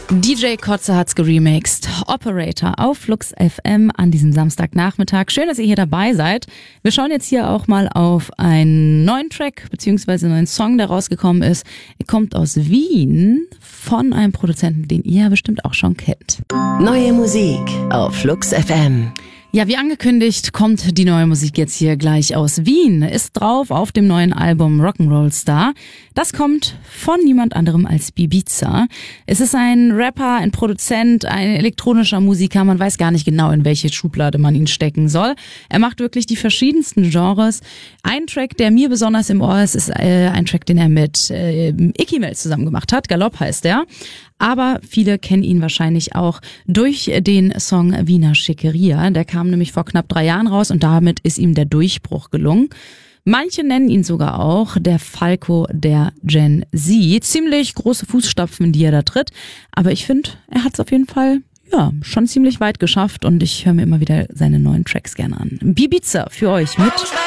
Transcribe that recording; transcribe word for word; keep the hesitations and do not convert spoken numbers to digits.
D J Kotze hat's geremixed. Operator auf Flux F M an diesem Samstagnachmittag. Schön, dass ihr hier dabei seid. Wir schauen jetzt hier auch mal auf einen neuen Track beziehungsweise einen neuen Song, der rausgekommen ist. Er kommt aus Wien von einem Produzenten, den ihr ja bestimmt auch schon kennt. Neue Musik auf Flux F M. Ja, wie angekündigt, kommt die neue Musik jetzt hier gleich aus Wien. Ist drauf auf dem neuen Album Rock'n'Roll Star. Das kommt von niemand anderem als Bibiza. Es ist ein Rapper, ein Produzent, ein elektronischer Musiker. Man weiß gar nicht genau, in welche Schublade man ihn stecken soll. Er macht wirklich die verschiedensten Genres. Ein Track, der mir besonders im Ohr ist, ist äh, ein Track, den er mit äh, Ikimel zusammen gemacht hat. Galopp heißt der. Aber viele kennen ihn wahrscheinlich auch durch den Song Wiener Schickeria. Der kam nämlich vor knapp drei Jahren raus und damit ist ihm der Durchbruch gelungen. Manche nennen ihn sogar auch der Falco der Gen Z. Ziemlich große Fußstapfen, die er da tritt. Aber ich finde, er hat es auf jeden Fall ja schon ziemlich weit geschafft und ich höre mir immer wieder seine neuen Tracks gerne an. Bibiza für euch mit